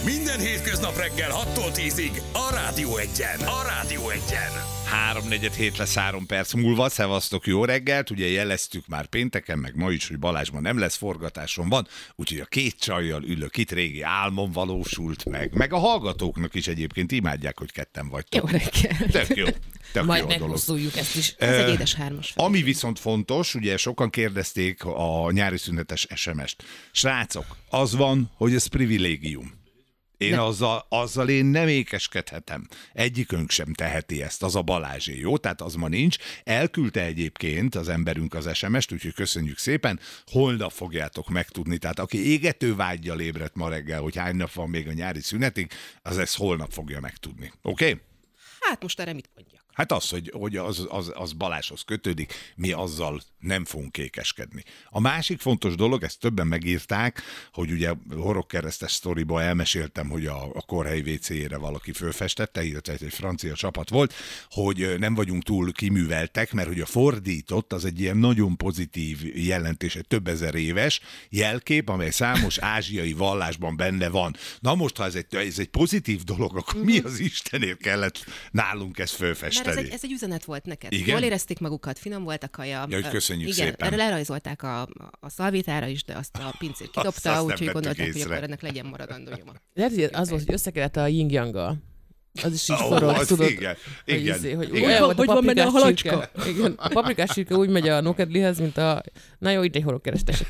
Minden hétköznap reggel 6-tól 10-ig a Rádió Egyen. A Rádió Egyen. 3:47 lesz 3 perc múlva. Szevasztok, jó reggelt. Ugye jeleztük már pénteken, meg ma is, hogy Balázsban nem lesz, forgatáson van. Úgyhogy a két csajjal ülök itt, régi álmom valósult meg. Meg a hallgatóknak is egyébként imádják, hogy ketten vagytok. Jó reggelt. Tök jó. Majd meghosszuljuk ezt is. Ez egy édes hármas. Ami viszont fontos, ugye sokan kérdezték a nyári szünetes SMS-t. Srácok, az van, hogy ez privilégium. Én azzal én nem ékeskedhetem. Egyikünk sem teheti ezt, az a Balázsé, jó? Tehát az ma nincs. Elküldte egyébként az emberünk az SMS-t, úgyhogy köszönjük szépen. Holnap fogjátok megtudni. Tehát aki égető vággyal ébredt ma reggel, hogy hány nap van még a nyári szünetig, az ezt holnap fogja megtudni. Oké? Okay? Hát most erre mit mondjak? Hát az, hogy az Balázshoz kötődik, mi azzal nem fogunk kékeskedni. A másik fontos dolog, ezt többen megírták, hogy ugye horogkeresztes sztoriba elmeséltem, hogy a Korhely WC-jére valaki fölfestette, illetve egy francia csapat volt, hogy nem vagyunk túl kiműveltek, mert hogy a fordított az egy ilyen nagyon pozitív jelentés, egy több ezer éves jelkép, amely számos ázsiai vallásban benne van. Na most, ha ez egy pozitív dolog, akkor mi az Istenért kellett nálunk ezt fölfesteni? Mert ez egy üzenet volt neked. Igen? Jól érezték magukat, finom volt a kaja. Ja, hogy köszönjük igen, szépen. Erre lerajzolták a szalvétára is, de azt a pincér Azt kidobta, nem úgyhogy vettük gondolták, hogy észre. akkor ennek legyen maradandó nyoma. Lehet, hogy az volt, hogy összekerült a yin-yang-gal. Az is így Ó, forog, az tudod. igen, Hogy igen, izé, hogy igen. hogy van benne a halacska? Igen, a paprikás csirke úgy megy a nokedlihez, mint a... Na jó, itt egy horogkeresztes.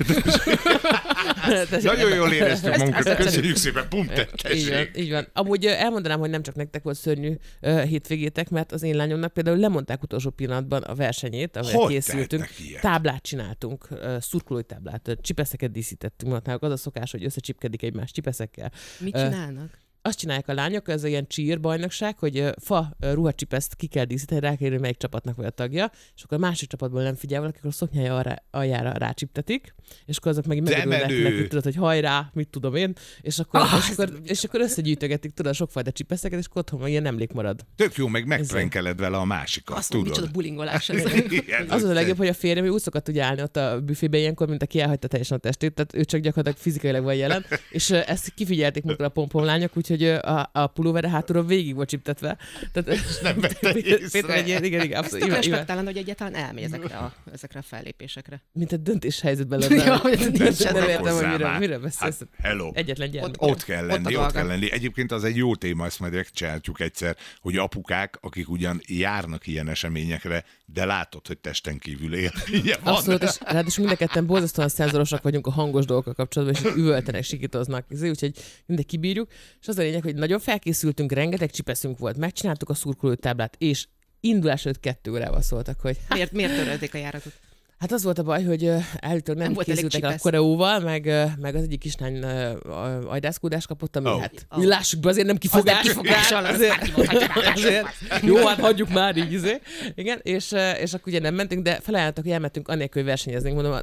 Nagyon jól éreztük magunkat, köszönjük szépen, pont Így van. Amúgy elmondanám, hogy nem csak nektek volt szörnyű hétvégétek, mert az én lányomnak például lemondták utolsó pillanatban a versenyét, amivel Hogy készültünk. tehetnek ilyet? Táblát csináltunk, szurkolói táblát, csipeszeket díszítettünk, mert náluk az a szokás, hogy összecsipkedik egymás csipeszekkel. Mit csinálnak? Azt csinálják a lányok, ez ilyen cheer bajnokság, hogy fa ruhacsipeszt ki kell díszíteni, rá kell írni, melyik csapatnak vagy a tagja, és akkor a másik csapatból nem figyel valaki, akkor a szoknyája aljára rácsiptetik, és akkor azok meg megörülnek neki, tudod, hogy hajrá, mit tudom én, és akkor összegyűjtögetik, tudod, sokfajta csipeszeket, és akkor otthon ilyen emlék marad. Tök jó, meg megprenkeled vele a másikat, Azt mondom, tudod? micsoda bulingolás ez. Igen, Az a legjobb, hogy a férjem úgy szokott ugye állni ott a büfébe ilyenkor, mint aki elhagyta teljesen a testét, tehát ő csak gyakorlatilag fizikailag van jelen, és ezt kifigyelték múltkor a pompomlányok, úgyhogy a pulóvere hátulról végig volt csiptetve. Tehát, nem vette észre. Péter egy ilyen, igen, abszolút. Tök respektálom, hogy egyáltalán elmegy ezekre a fellépésekre. Mint a döntéshelyzetben lenne. Ja, hogy nincs nem ez. értem, hogy Hozzá már. miről beszélsz. Hát, hello. Egyetlen gyermek. Ott kell lenni, Ott a ott kell dolga. lenni. Egyébként az egy jó téma, ezt majd megcsináljuk egyszer, hogy apukák, akik ugyan járnak ilyen eseményekre, de látod, hogy testen kívül él. Ilyen van. Abszolút, és ráadásul mind a ketten borzasztóan szenzorosak vagyunk a hangos dolgokkal kapcsolatban, és üvöltenek, sikítoznak, úgyhogy mindegy kibírjuk. És az a lényeg, hogy nagyon felkészültünk, rengeteg csipeszünk volt, megcsináltuk a szurkolótáblát, és indulás előtt 2 órával szóltak, hogy Miért törölték a járatot? hát az volt a baj, hogy állítólag nem volt elég készültek el a csipesz. koreóval, meg az egyik kislány ajdászkódást kapott, ami hát Oh. lássuk be, azért nem kifogás. kifogással, az azért, jó, hát hagyjuk már így, igen, és akkor ugye nem mentünk, de felajánlottak, hogy elmentünk annélkül, hogy versenyeznénk, mondom,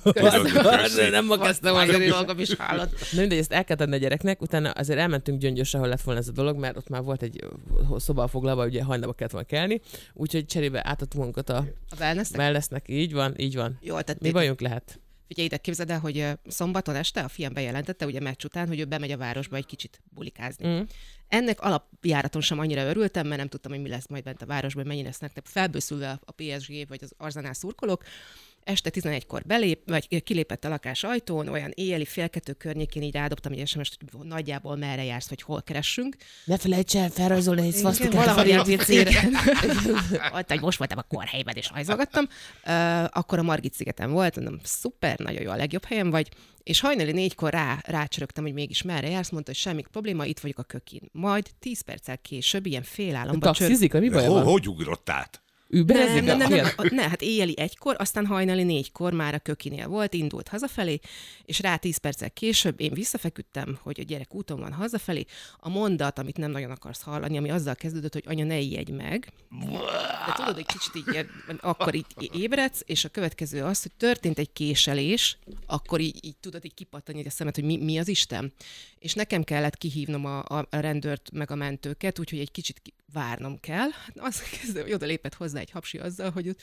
nem ma kezdtem azért is. dolgom is hallott. Na mindegy, ezt el kell tenni a gyereknek, utána azért elmentünk Gyöngyösre, ahol lett volna ez a dolog, mert ott már volt egy szoba foglalva, ugye hajnalba kellett volna kelni, úgyhogy cserébe átadtunk magunkat a A wellnessnek? wellnessnek, így van. Jól tették. Mi bajunk lehet? Figyelj ide, képzeld el, hogy szombaton este a fiam bejelentette, ugye meccs után, hogy ő bemegy a városba egy kicsit bulikázni. Mm. Ennek alapjáraton sem annyira örültem, mert nem tudtam, hogy mi lesz majd bent a városban, hogy mennyire lesznek felbőszülve a PSG vagy az Arsenal szurkolók. Este 11-kor kilépett a lakás ajtón, olyan éjjeli 1:30 környékén így rádobtam egy SMS-t, hogy nagyjából merre jársz, vagy hol keressünk. Ne felejts el felrajzolni egy szvasztikát a Valahol ilyen WC-re. Ott, hogy most voltam a Korhelyben, és rajzolgattam. Akkor a Margit szigeten volt, mondom, szuper, nagyon jó, a legjobb helyen vagy. És hajnali 4-kor rácsörögtem, hogy mégis merre jársz, mondta, hogy semmi probléma, itt vagyok a kökin. Majd 10 perccel később, ilyen félálomban Taxizik, vagy mi baj van? Hogy ugrott át? Überezik? Nem, hát éjjeli 1-kor, aztán hajnali 4-kor már a kökinél volt, indult hazafelé, és rá 10 perccel később én visszafeküdtem, hogy a gyerek úton van hazafelé. A mondat, amit nem nagyon akarsz hallani, ami azzal kezdődött, hogy anya, ne ijedj meg. De tudod, hogy kicsit így, akkor így ébredsz, és a következő az, hogy történt egy késelés, akkor így tudod, így kipattani a szemet, hogy mi az Isten. És nekem kellett kihívnom a rendőrt, meg a mentőket, úgyhogy egy kicsit várnom kell. Hát az kezdve, hogy oda lépett hozzá egy hapsi azzal, hogy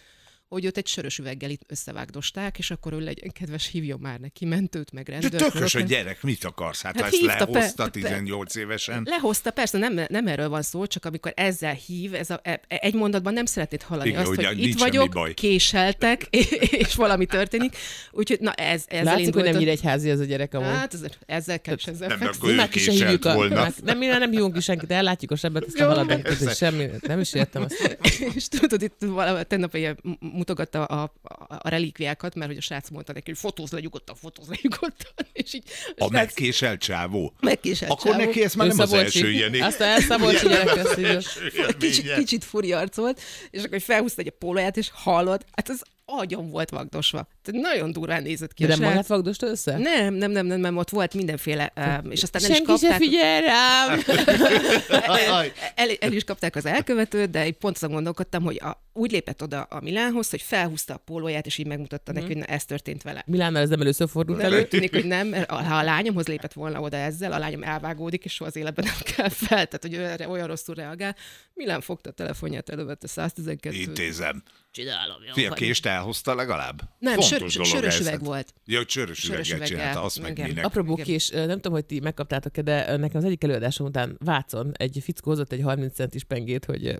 hogy őt egy sörös üveggel itt összevágdosták, és akkor ő legyen kedves, hívjon már neki mentőt, meg De rendőrt. tökös a gyerek, mit akarsz? Hát Hát ezt hívta, lehozta 18 évesen. Lehozta, persze, nem erről van szó, csak amikor ezzel hív, egy mondatban nem szeretnéd hallani Igen, azt, ugye hogy nincs itt semmi vagyok, baj. késeltek, és valami történik. Úgyhogy na ezzel Látszik, hogy indult. nem nyíregyházi ez a gyerek amúgy. Hát ezzel kell, és ezzel Nem, fekszik. akkor ő Már ki se késelt hívjuk volna. nem hívunk ki senkit, ellátjuk a sebet, aztán haladunk, tehát semmi, nem is értem azt. És tudod, itt tegnap mutogatta a relikviákat, mert hogy a srác mondta neki, hogy fotózz le nyugodtan. És így A megkéselt csávó. megkéselt Akkor csávó. neki ez már nem az Szabolcsi. első ilyen. Aztán Szabolcsi gyerek lesz, így Kicsit furi arc volt, és akkor felhúzta egy pólóját, és hallod, hát az agyon volt vagdosva. Tehát nagyon durván nézett ki. De a nem srác. magát fogdosta össze? Nem, ott volt mindenféle, és aztán el is Senki se kapták. figyel rám! El is kapták az elkövetőt, de így pont azon gondolkodtam, hogy úgy lépett oda a Milánhoz, hogy felhúzta a pólóját, és így megmutatta neki, hogy na, ez történt vele. Milánnal ez nem először fordult De elő. úgy tűnik, hogy nem, mert ha a lányomhoz lépett volna oda ezzel, a lányom elvágódik, és soha az életben nem kell fel, tehát hogy ő erre olyan rosszul reagál. Milán fogta a telefonját, elővette 112-t. Intézem. Csinálom, jó. Fia, kést elhozta legalább? Nem, Fontos dolog sörös ez. üveg volt. Ja, hogy sörös Sörös üveggel üveggel, csinálta, azt meg igen. minek. Apropó Igen. kés, nem tudom, hogy ti megkaptátok-e, de nekem az egyik előadásom után Vácon egy fickó hozott egy 30 centis pengét, hogy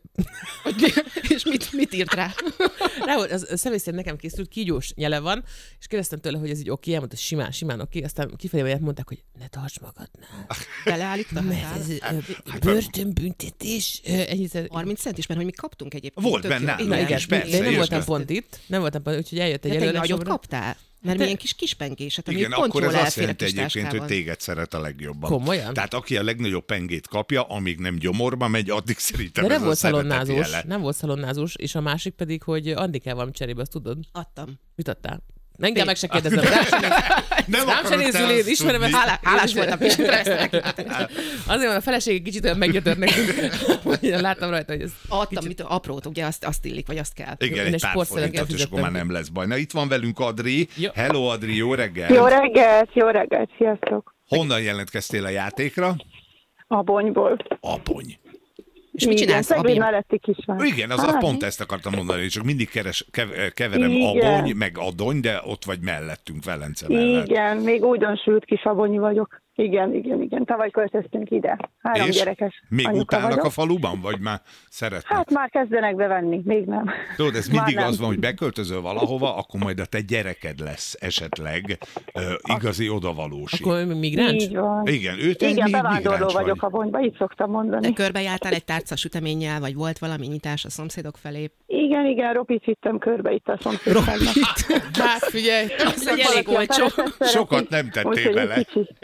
És mit írt rá? rá volt, az személy szerint nekem készült, kígyós nyele van, és kérdeztem tőle, hogy ez így oké, elmondta, simán oké, aztán kifelé mondták, hogy ne tarts magadnál. Beleállítta? Mert ez börtönbüntetés. Ennyiszer. 30 centis, mert hogy mi kaptunk egyébként. Volt tök benne jó. nálam Na is, igen, persze, de én nem és voltam ezt- pont itt, úgyhogy eljött egy De te egy nagyot előadásomra. kaptál? Mert milyen kis pengéset, ami Igen, pont akkor jól ez azt elfér a jelenti kis egyébként, hogy táskában. téged szeret a legjobban. Komolyan? Tehát aki a legnagyobb pengét kapja, amíg nem gyomorba megy, addig szerintem De ez nem a volt szeretet szalonnázós, jele. nem volt szalonnázós, és a másik pedig, hogy Andikával cserébe, azt tudod? Adtam. Mit adtál? Engem meg se kérdezem, rám Nem se akarod nézzül, te én azt ismerem tudni. ezt. Hálás voltam, és Azért van, a feleség egy kicsit olyan meggyötört nekünk, hogy láttam rajta, hogy ez adtam, mit aprót, ugye azt illik, vagy azt kell. Igen, Én egy egy pár sportszerűen forintot, és akkor már fizettem. nem lesz baj. Na, itt van velünk Adri. Jó. Hello, Adri, jó reggel. Jó reggelt, sziasztok! Honnan jelentkeztél a játékra? Abonyból. Abony. És mit csinálsz, Cegléd Abim? melletti kisvár. Igen, az pont ezt akartam mondani, csak mindig keverem Igen. Abony, meg Adony, de ott vagy mellettünk, Velence mellett. Igen, még újdonsült kis abonyi vagyok. Igen. Tavaly költöztünk ide. 3 És gyerekes még anyuka utálnak vagyok. a faluban, vagy már szeretnek? Hát már kezdenek bevenni, még nem. Tudod, ez Már mindig nem. az van, hogy beköltözöl valahova, akkor majd a te gyereked lesz esetleg igazi odavalósi. akkor migráns? Így van. Igen, őt Igen, még bevándorló migráns vagyok vagy. Abonyba, így szoktam De mondani. körbejártál egy tárca süteménnyel, vagy volt valami nyitás a szomszédok felé? Igen, Ropit vittem körbe itt a szomszédságnak. Hát figyelj, Az egy elég olcsó. Sokat nem tettél Úgyhogy bele. egy kicsit.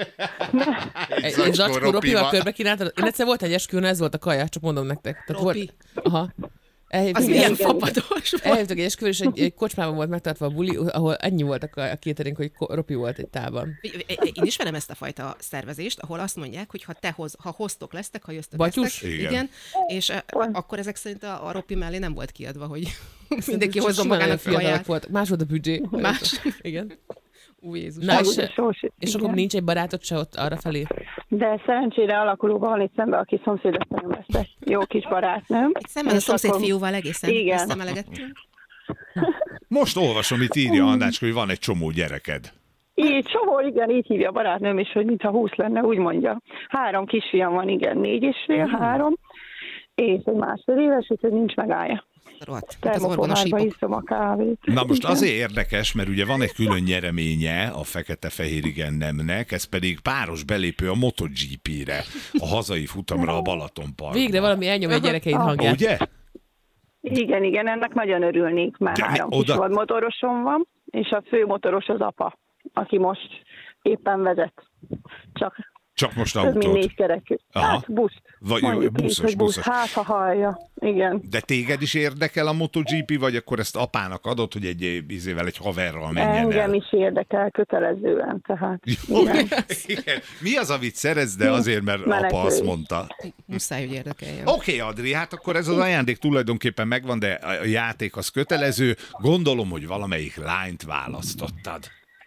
egy zacskó Ropival. Ropival körbe kínáltad. Én egyszer volt egy esküvőn, ez volt a kaja, csak mondom nektek. Tehát Ropi. volt, aha. Az Elhívtuk, milyen igen. fapados volt. elhívtuk egy esküvőn, és egy kocsmában volt megtartva a buli, ahol ennyi volt a catering, hogy Ropi volt egy tálban. Én ismerem ezt a fajta szervezést, ahol azt mondják, hogy ha hoztok lesztek, ha jöztök Batyus? lesztek, Igen. igen, és akkor ezek szerint a Ropi mellé nem volt kiadva, hogy mindenki hozzon Simán magának fiatalok kaját. volt. Más volt a büdzsé. Más. Igen. Új Jézus. Na, Úgy a sós, és igen. akkor nincs egy barátod se ott arra felé? De szerencsére alakulóban van itt szemben, aki szomszédasszonyom lesz. Jó kis barátnőm. Itt szemben a És szomszéd akkor- fiúval egészen Igen. összemelegettünk. Most olvasom, itt írja Annácska, hogy van egy csomó gyereked. Így, Csomó, igen, így hívja a barátnőm is, hogy mintha 20 lenne, úgy mondja. 3 kisfiam van, igen, 4 és fél, 3, és egy másfél éves, úgyhogy nincs megállja. Rohadt. Hát az orgona Termofonárba sípok. iszom a kávét. Na most Igen. azért érdekes, mert ugye van egy külön nyereménye a Fekete-Fehér igen nemnek, ez pedig páros belépő a MotoGP-re, a hazai futamra a Balatonparkban. Végre valami elnyom egy gyerekeid hangját. Ugye? Igen, ennek nagyon örülnék, mert De mi 3 oda- kis vadmotorosom van, és a főmotoros az apa, aki most éppen vezet. Csak most Több mint autót. 4 kerekű. Aha. Hát buszt. Vagy Mondjuk így, buszos, hogy buszt. buszos. Hát, ha hallja. Igen. De téged is érdekel a MotoGP, vagy akkor ezt apának adod, hogy egy izével, egy haverral menjen Engem el? is érdekel kötelezően, tehát. Jó, Igen. igen. Mi az, amit szeretsz, de azért, mert apa Menekülés. azt mondta. Muszáj, hogy érdekeljen. Oké, Adri, hát akkor ez az ajándék tulajdonképpen megvan, de a játék az kötelező. Gondolom, hogy valamelyik lányt választottad.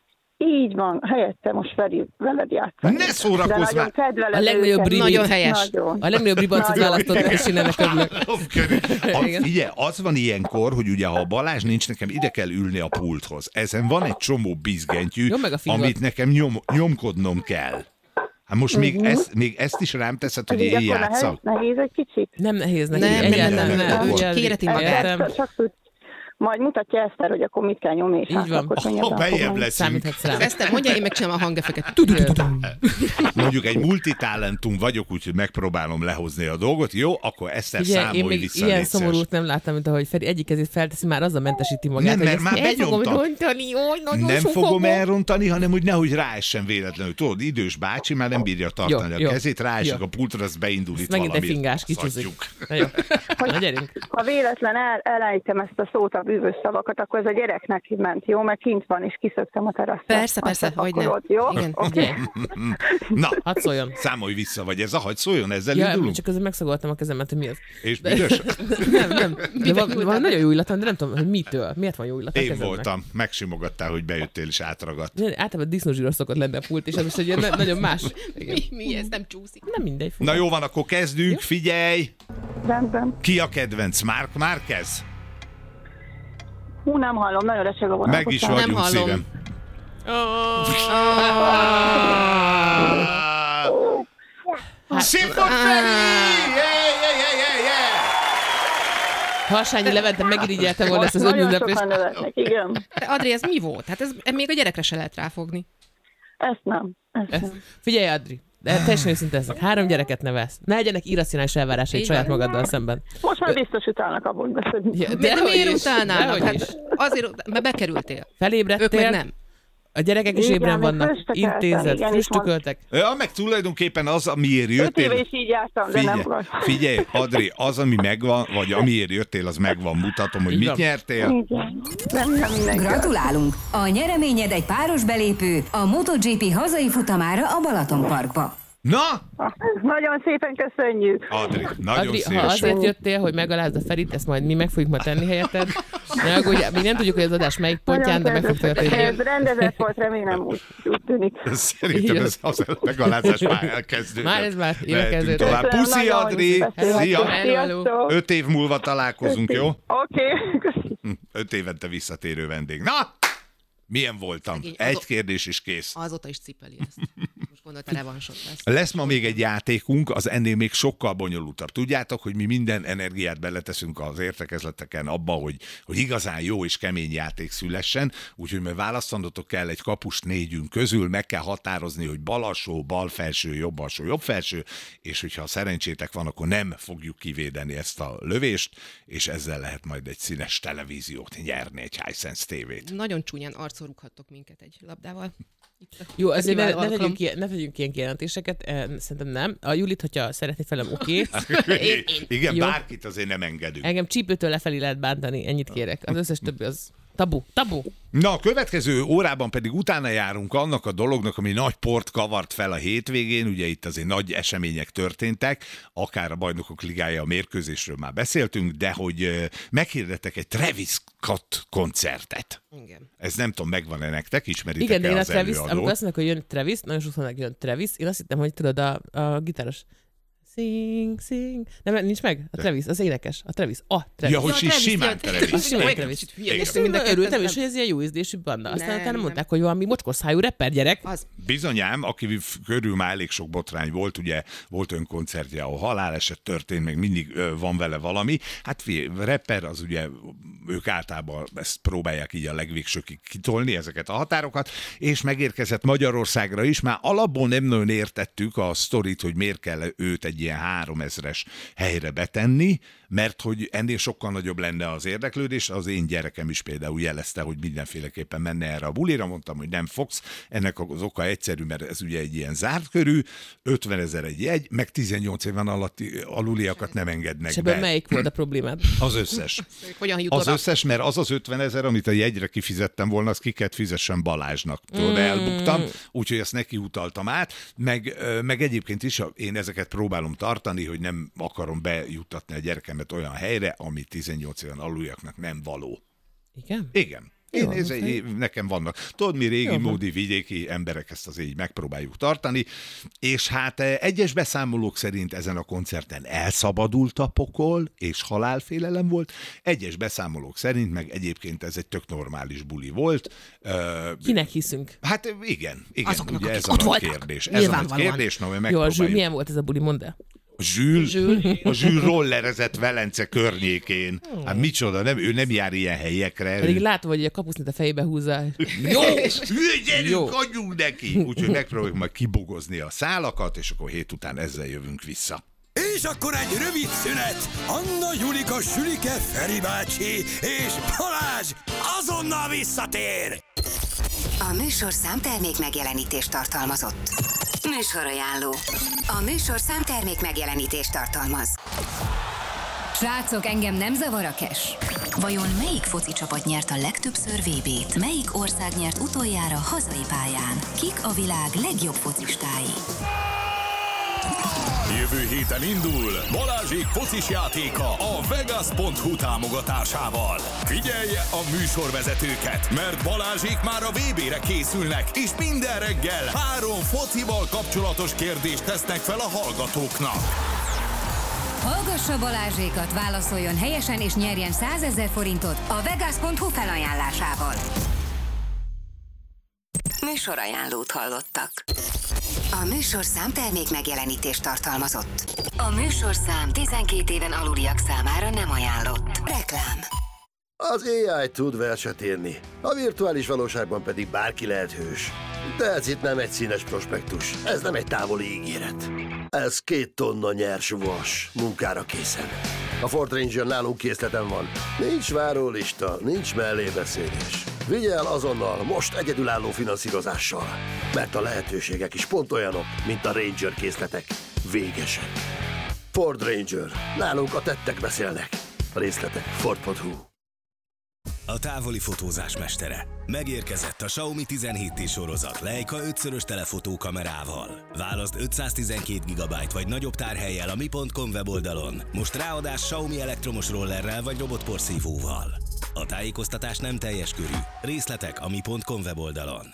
Így van, helyette most Feri veled játszani. Ne szórakozz már! A legnagyobb ribi. Nagyon helyes. A legnagyobb ribancot választott, és én ennek örülök. Ugye, az van ilyenkor, hogy ugye, ha a Balázs nincs, nekem ide kell ülni a pulthoz. Ezen van egy csomó bizgentyű, Jó, meg a fingat. amit nekem nyomkodnom kell. Hát most még ezt is rám teszed, hogy én játszak? Nehéz egy kicsit? Nem nehéz neki. Nem, Egyáltalán nem. Ő csak kéreti magát. Értem. Csak tud. Majd mutatja Eszter, hogy akkor mit kell nyomni, és Így hát van. akkor könnyebben Ha fog bejjebb menni. leszünk. Számíthatsz rám. Eszter mondja, én megcsinálom a hangeffeket. Mondjuk egy multitalentum vagyok, úgyhogy megpróbálom lehozni a dolgot. Jó, akkor Eszter Ugye, én számolj még vissza. ilyen légy szíves. szomorút nem láttam, mint ahogy Feri egyik kezét felteszi, már azzal mentesíti magát. Nem, hogy mert ezt már el fogom benyomtam. rontani, jó, nagyon Nem sok fogom elrontani, hanem úgy nehogy ráessen véletlenül. Tudod, idős bácsi már nem bírja tartani Jó, a kezét, ráesik jó. a pultra, az beindul itt Megint egy valami. fingás, kicsúszik. Na jó, na gyerünk. Ha véletlen elejtem ezt a szót, a bűvös szavakat, akkor ez a gyereknek ment, jó? Mert kint van, és kiszöktem a teraszra. Persze, Azt hogy nem. pakolod, jó? Igen. Oké. Na, Hadd szóljon. számolj vissza, vagy ez a hagy szóljon, ezzel Ja, indulunk? csak közben megszagoltam a kezemet, hogy mi az. És büdös? Nem. De van nagyon jó illatom, de nem tudom, hogy mitől. Miért van jó illat a Én kezemnek? voltam, megsimogattál, hogy bejöttél és átragadt. Általában disznózsíros szokott lenni a pult, és ez most egy ilyen nagyon más. Igen. Mi ez nem csúszik? Nem mindegy. Na jó van, akkor kezdünk, figyelj! Rendben. Ki a kedvenc? Marc Márquez? Hú, nem hallom, nagyon recseg a vonal. Meg is bocsánat. vagyunk, hallom. szívem. Szép volt, Feri! Yeah! Harsányi Levente megirigyelte volna ezt az Nagyon önünneplést. sokan nevetnek, igen. De Adri, ez mi volt? Hát ez még a gyerekre se lehet ráfogni. Ezt nem. Ezt nem. Figyelj, Adri, de teljesen őszinte leszek. 3 gyereket nevelsz. Ne legyenek irracionális elvárásaid Így saját van. magaddal szemben. Most már biztos utálnak abból beszélni. Ja, De miért is, utálnának? dehogy is. Hát azért, mert bekerültél. Felébredtél, Ők meg nem. a gyerekek is Igen, ébren még vannak, fröstökeltem, intézet, igen, és früstököltek. Ja, meg tulajdonképpen az, amiért 5 éve jöttél... is így jártam, de nem baj. Figyelj, Adri, az, ami megvan, vagy amiért jöttél, az megvan. Mutatom, hogy Így mit van. nyertél. Igen. Nem mindenki. Gratulálunk! A nyereményed egy páros belépő a MotoGP hazai futamára a Balatonparkba. Na, Nagyon szépen köszönjük. Adri, nagyon Adri, ha szívesen. azért jöttél, hogy megalázd a Ferit, ezt majd mi meg fogjuk ma tenni helyetted. Ne aggódj, még nem tudjuk, hogy az adás melyik pontján, de meg fog Ez történni. rendezett volt, remélem úgy tűnik. Szerintem ez az megalázás már elkezdődött. Már ez már Mehetünk kezdődött. tovább. Köszönöm Puszi, nagyon, Adri! hogy beszélhetünk. Szia! Sziasztok. 5 év múlva találkozunk, jó? Oké, köszönöm. 5 évente visszatérő vendég. Na! Milyen voltam? Szegény, Egy kérdés is kész. Azóta is cipeli ezt. Most gondolta, revansot lesz. Lesz ma még egy játékunk, az ennél még sokkal bonyolultabb. Tudjátok, hogy mi minden energiát beleteszünk az értekezleteken abba, hogy igazán jó és kemény játék szülessen, úgyhogy majd választanotok kell egy kapust 4 közül, meg kell határozni, hogy bal alsó, bal felső, jobb alsó, jobb felső, és hogyha szerencsétek van, akkor nem fogjuk kivédeni ezt a lövést, és ezzel lehet majd egy színes televíziót nyerni, egy Hisense TV-t. Nagyon csúnyán arcon rúghattok minket egy labdával. Itt a Jó, azért fesztivál ne alkalom. tegyünk ilyen kijelentéseket, szerintem nem. A Julit, hogyha szeretné felem, oké. Igen, Jó. bárkit azért nem engedünk. Engem csípőtől lefelé lehet bántani, ennyit kérek. Az összes többi az tabu. Na, a következő órában pedig utána járunk annak a dolognak, ami nagy port kavart fel a hétvégén, ugye itt azért nagy események történtek, akár a Bajnokok Ligája, a mérkőzésről már beszéltünk, de hogy meghirdettek egy Travis Scott koncertet. Igen. Ez nem tudom, megvan-e nektek, ismeritek Igen, de én a az Travis, amikor előadót? azt mondják, hogy jön Travis, nagyon sokszor mondják, jön Travis, én azt hittem, hogy tudod, a gitáros sing. Nem, nincs meg? A Travis, az énekes. A Travis. Ja, hogy Ja, simán Travis, Travis. simán Olyan Travis. kicsit hülye Igen. leszünk mind a ketten, Örültem is, nem- hogy ez ilyen jó ízlésű banda. Aztán Nem, utána nem. mondták, hogy valami mocskos szájú rapper gyerek. Az. Bizonyám, aki körül már elég sok botrány volt, ugye volt önkoncertje, ahol haláleset történt, meg mindig van vele valami. Hát rapper, az ugye ők általában ezt próbálják így a legvégsőkig kitolni, ezeket a határokat, és megérkezett Magyarországra is. Már alapból nem nagyon értettük a sztorit, hogy miért kell őt egy ilyen 3000-es helyre betenni, mert hogy ennél sokkal nagyobb lenne az érdeklődés. Az én gyerekem is például jelezte, hogy mindenféleképpen menne erre a bulira, mondtam, hogy nem fogsz. Ennek az oka egyszerű, mert ez ugye egy ilyen zárt körű, 50 000 egy jegy, meg 18 éven aluliakat nem engednek És ebben be. melyik volt a problémád? Az összes. Hogyan jut Az oda? összes, mert az 50 000, amit a jegyre kifizettem volna, azt ki kellett fizessen Balázsnak. Tudod, elbuktam, úgyhogy ezt neki utaltam át, meg egyébként is én ezeket próbálom tartani, hogy nem akarom bejuttatni a gyerekemet olyan helyre, ami 18 éven aluljaknak nem való. Igen? Igen. Nekem vannak. Tudod, mi régi módi vidéki emberek ezt azért így megpróbáljuk tartani, és hát egyes beszámolók szerint ezen a koncerten elszabadult a pokol, és halálfélelem volt. Egyes beszámolók szerint meg egyébként ez egy tök normális buli volt. Kinek hiszünk? Hát igen. Azoknak, ugye akik ez ott a voltak. kérdés. Ez a kérdés, na, megpróbáljuk. Jó, milyen volt ez a buli, mondd el. A Zsül rollerezett Velence környékén. Hát micsoda, ő nem jár ilyen helyekre. Pedig látom, hogy a kapusznit a fejébe húzza. Jó, gyerünk, adjunk neki. Úgyhogy megpróbáljuk majd kibogozni a szálakat, és akkor hét után ezzel jövünk vissza. És akkor egy rövid szünet. Anna, Julika, Sülike, Feri bácsi és Balázs azonnal visszatér. A műsorszám termék megjelenítést tartalmazott. Műsorajánló. A műsorszám termék megjelenítést tartalmaz. Srácok, engem nem zavar a cash. Vajon melyik foci csapat nyert a legtöbbször VB-t? Melyik ország nyert utoljára hazai pályán? Kik a világ legjobb focistái? Jövő héten indul Balázsék focis játéka a Vegas.hu támogatásával. Figyelje a műsorvezetőket, mert Balázsék már a VB-re készülnek, és minden reggel 3 focival kapcsolatos kérdést tesznek fel a hallgatóknak. Hallgassa Balázsékat, válaszoljon helyesen és nyerjen 100 000 forintot a Vegas.hu felajánlásával. Műsorajánlót hallottak. A műsorszám termék megjelenítést tartalmazott. A műsorszám 12 éven aluliak számára nem ajánlott. Reklám. Az AI tud verset írni, a virtuális valóságban pedig bárki lehet hős. De ez itt nem egy színes prospektus, ez nem egy távoli ígéret. Ez 2 tonna nyers vas, munkára készen. A Ford Ranger nálunk készleten van. Nincs várólista, nincs mellébeszélés. Vigye el azonnal, most egyedülálló finanszírozással. Mert a lehetőségek is pont olyanok, mint a Ranger készletek. Végesek. Ford Ranger. Nálunk a tettek beszélnek. A részletek Ford.hu. A távoli fotózás mestere. Megérkezett a Xiaomi 17T sorozat Leica 5-szörös telefotókamerával. Válaszd 512 GB vagy nagyobb tárhellyel a mi.com weboldalon. Most ráadás Xiaomi elektromos rollerrel vagy robotporszívóval. A tájékoztatás nem teljes körű. Részletek a mi.com weboldalon.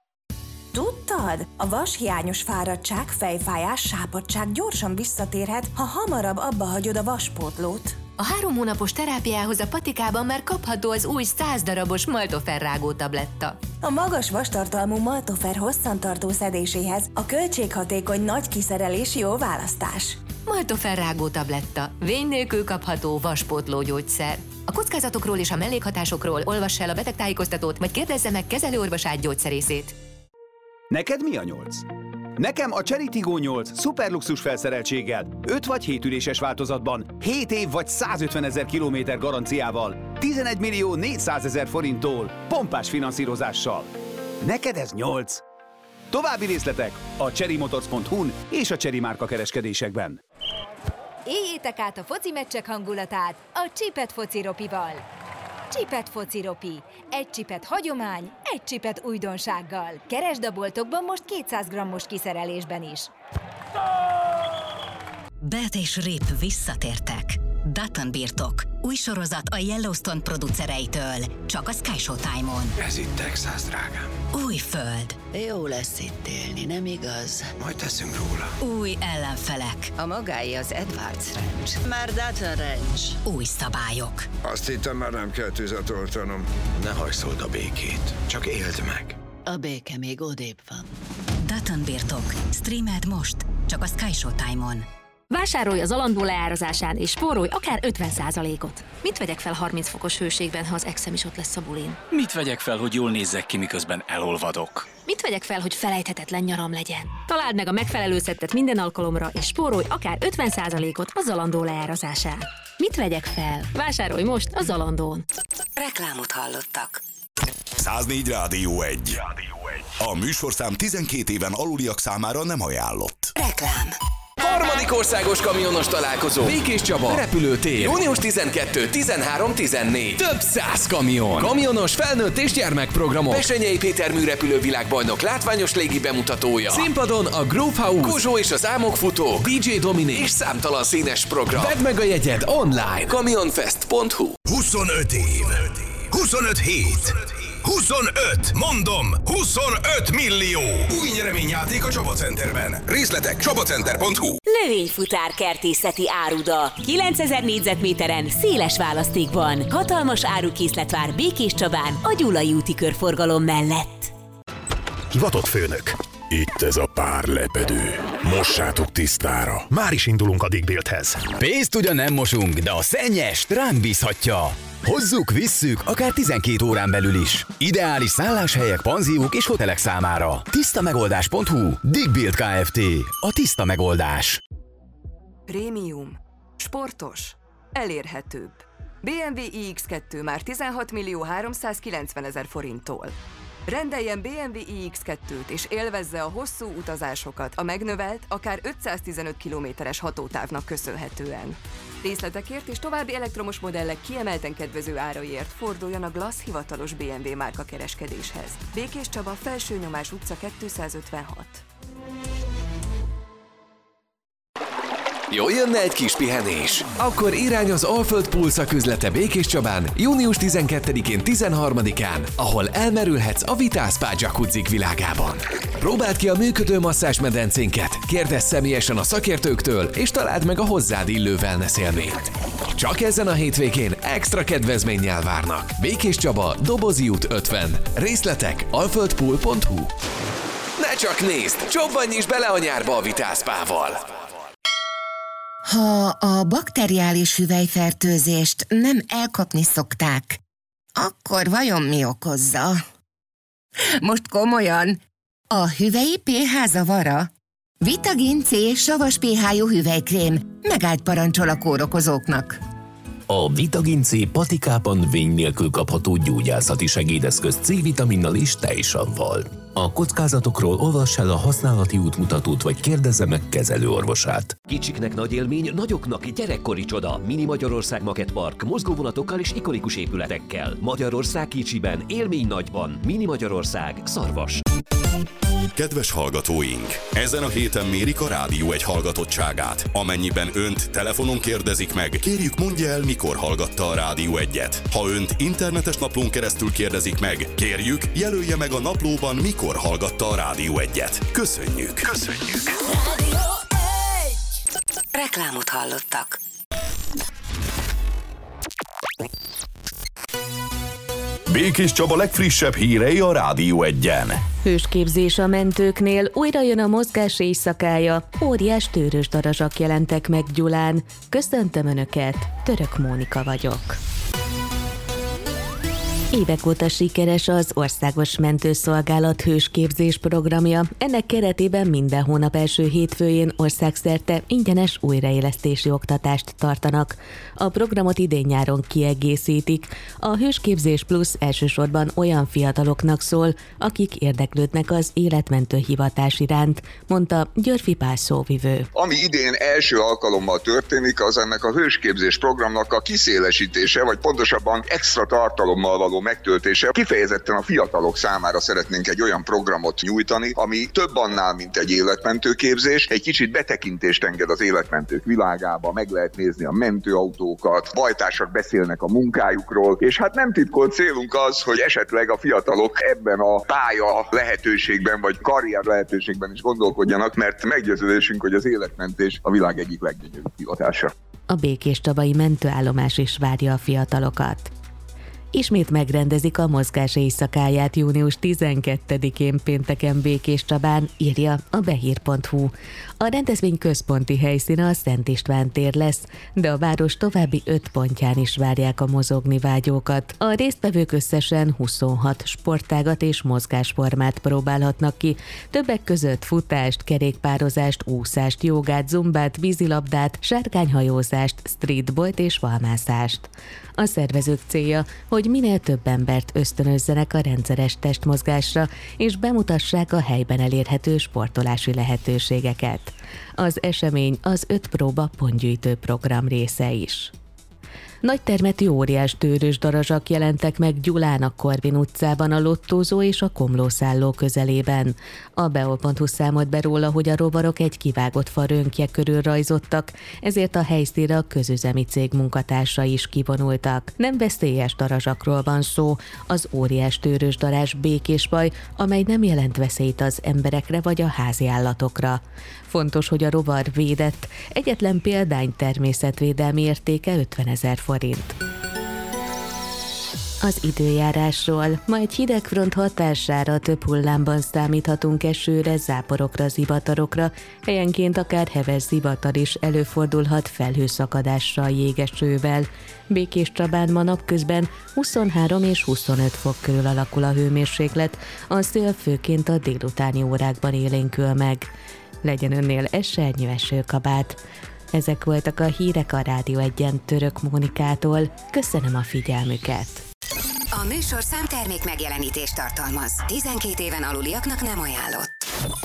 Tudtad? A vashiányos fáradtság, fejfájás, sápadtság gyorsan visszatérhet, ha hamarabb abba hagyod a vaspótlót. A 3 hónapos terápiához a Patikában már kapható az új 100 darabos Maltofer rágó tabletta. A magas vastartalmú Maltofer hosszantartó szedéséhez a költséghatékony nagy kiszerelés jó választás. Maltofer rágó tabletta. Vény nélkül kapható vaspótló gyógyszer. A kockázatokról és a mellékhatásokról olvass el a betegtájékoztatót, vagy kérdezze meg kezelőorvosát gyógyszerészét. Neked mi a 8? Nekem a Chery Tiggo 8 szuperluxus felszereltséggel, 5 vagy 7 üléses változatban, 7 év vagy 150 000 kilométer garanciával, 11 400 000 forinttól, pompás finanszírozással. Neked ez 8? További részletek a cherrymotors.hu-n és a Chery márka kereskedésekben. Éljétek át a foci meccsek hangulatát a Csipet Foci Ropival. Csipet Foci Ropi. Egy csipet hagyomány, egy csipet újdonsággal. Keresd a boltokban most 200 g-os kiszerelésben is. Bet és Rip visszatértek. Dutton birtok. Új sorozat a Yellowstone producereitől. Csak a Sky Showtime-on. Ez itt Texas, drágám. Új föld. Jó lesz itt élni, nem igaz? Majd teszünk róla. Új ellenfelek. A magáé az Edwards Ranch. Már Dutton Ranch. Új szabályok. Azt hittem, már nem kell tüzet oltanom. Ne hajszold a békét, csak éld meg. A béke még odébb van. Dutton birtok. Streameld most. Csak a Sky Showtime-on. Vásárolj az Zalando leárazásán és spórolj akár 50%-ot. Mit vegyek fel 30 fokos hőségben, ha az exem is ott lesz a bulin? Mit vegyek fel, hogy jól nézzek ki, miközben elolvadok? Mit vegyek fel, hogy felejthetetlen nyaram legyen? Találd meg a megfelelő szettet minden alkalomra, és spórolj akár 50%-ot a Zalando leárazásán. Mit vegyek fel? Vásárolj most a Zalandón. Reklámot hallottak. 104 Rádió 1. A műsorszám 12 éven aluliak számára nem ajánlott. Reklám. Harmadik országos kamionos találkozó. Békés Csaba. Repülőtér. Június 12, 13, 14. Több 100 kamion. Kamionos felnőtt és gyermekprogramok. Besenyei Péter műrepülővilágbajnok látványos légi bemutatója. Színpadon a Groove House. Kozsó és az Álmokfutók. DJ Dominik és számtalan színes program. Vedd meg a jegyed online. Kamionfest.hu. 25 év. 25 hét. 25! Mondom, 25 millió! Új nyereményjáték a Csapacenterben. Részletek csapacenter.hu. Növényfutár kertészeti áruda. 9000 négyzetméteren, széles választékban. Hatalmas árukészlet vár Békés Csabán a Gyulai úti körforgalom mellett. Hivatott főnök. Itt ez a pár lepedő. Mossátok tisztára. Már is indulunk a Digbildhez. Pénzt ugyan nem mosunk, de a szennyest ránk bízhatja. Hozzuk, visszük, akár 12 órán belül is. Ideális szálláshelyek, panziók és hotelek számára. Tisztamegoldás.hu. Digbild Kft. A tiszta megoldás. Prémium. Sportos. Elérhetőbb. BMW iX2 már 16 millió 390 000 forinttól. Rendeljen BMW iX2-t és élvezze a hosszú utazásokat a megnövelt, akár 515 kilométeres hatótávnak köszönhetően. Részletekért és további elektromos modellek kiemelten kedvező áraiért forduljon a Glass hivatalos BMW márka kereskedéshez. Békés Csaba, Felsőnyomás utca 256. Jól jönne egy kis pihenés? Akkor irány az Alföld Pool szaküzlete Békés Csabán június 12-én, 13-án, ahol elmerülhetsz a Vitál Spa jacuzzik világában. Próbáld ki a működő masszázsmedencénket, kérdezz személyesen a szakértőktől, és találd meg a hozzád illő wellness élményt. Csak ezen a hétvégén extra kedvezménnyel várnak. Békés Csaba, Dobozi út 50. Részletek alföldpool.hu. Ne csak nézd, csobbanj is bele a nyárba a Vitál Spával! Ha a bakteriális hüvelyfertőzést nem elkapni szokták, akkor vajon mi okozza? Most komolyan, a hüvelyi pH zavara? Vitagin C savas pH-jú hüvelykrém megállt parancsol a kórokozóknak. A Vitagin C patikában vény nélkül kapható gyógyászati segédeszköz C-vitaminnal és tejsavval. A kockázatokról olvass el a használati útmutatót, vagy kérdezze meg kezelőorvosát. Kicsiknek nagy élmény, nagyoknak gyerekkori csoda. Mini Magyarország Makettpark, mozgóvonatokkal és ikonikus épületekkel. Magyarország kicsiben, élmény nagyban. Mini Magyarország, Szarvas. Kedves hallgatóink! Ezen a héten mérik a Rádió 1 hallgatottságát. Amennyiben önt telefonon kérdezik meg, kérjük mondja el, mikor hallgatta a Rádió 1-et. Ha önt internetes naplón keresztül kérdezik meg, kérjük, jelölje meg a naplóban, mikor hallgatta a Rádió 1-et. Köszönjük! Köszönjük! Rádió 1! Reklámot hallottak. Békés Csaba legfrissebb hírei a Rádió 1-en. Hősképzés a mentőknél, újra jön a mozgás éjszakája, óriás tőrös darazsak jelentek meg Gyulán. Köszöntöm Önöket, Török Mónika vagyok. Évek óta sikeres az Országos Mentőszolgálat hősképzés programja. Ennek keretében minden hónap első hétfőjén országszerte ingyenes újraélesztési oktatást tartanak. A programot idén-nyáron kiegészítik. A Hősképzés Plusz elsősorban olyan fiataloknak szól, akik érdeklődnek az életmentő hivatás iránt, mondta Györfi Pál szóvivő. Ami idén első alkalommal történik, az ennek a hősképzés programnak a kiszélesítése, vagy pontosabban extra tartalommal való megtöltése. Kifejezetten a fiatalok számára szeretnénk egy olyan programot nyújtani, ami több annál, mint egy életmentő képzés. Egy kicsit betekintést enged az életmentők világába, meg lehet nézni a mentőautókat, bajtársak beszélnek a munkájukról, és hát nem titkolt célunk az, hogy esetleg a fiatalok ebben a pálya lehetőségben, vagy karrier lehetőségben is gondolkodjanak, mert meggyőződésünk, hogy az életmentés a világ egyik leggyönyörűbb hivatása. A Békés Csabai mentőállomás is várja a fiatalokat. Ismét megrendezik a mozgás éjszakáját június 12-én pénteken Békés Csabán, írja a behír.hu. A rendezvény központi helyszíne a Szent István tér lesz, de a város további 5 pontján is várják a mozogni vágyókat. A résztvevők összesen 26 sportágat és mozgásformát próbálhatnak ki, többek között futást, kerékpározást, úszást, jogát, zumbát, vízilabdát, sárkányhajózást, streetballt és valmászást. A szervezők célja, hogy minél több embert ösztönözzenek a rendszeres testmozgásra, és bemutassák a helyben elérhető sportolási lehetőségeket. Az esemény az 5 próba pontgyűjtő program része is. Nagytermetű óriás tőrös darazsak jelentek meg Gyulán a Korvin utcában, a Lottózó és a Komlószálló közelében. A Beol.hu számolt be róla, hogy a rovarok egy kivágott fa rönkje körül rajzottak, ezért a helyszínre a közüzemi cég munkatársai is kivonultak. Nem veszélyes darazsakról van szó, az óriás tőrös darázs békésfaj, amely nem jelent veszélyt az emberekre vagy a háziállatokra. Fontos, hogy a rovar védett, egyetlen példány természetvédelmi értéke 50 000 forint. Az időjárásról. Ma egy hidegfront hatására több hullámban számíthatunk esőre, záporokra, zivatarokra, helyenként akár heves zivatar is előfordulhat felhőszakadással, jégesővel. Békéscsabán ma napközben 23 és 25 fok körül alakul a hőmérséklet, a szél főként a délutáni órákban élénkül meg. Legyen önnél esernyő esőkabát. Ezek voltak a hírek a Rádió 1-en Török Mónikától. Köszönöm a figyelmüket! A műsor számtermék megjelenítést tartalmaz. 12 éven aluliaknak nem ajánlott.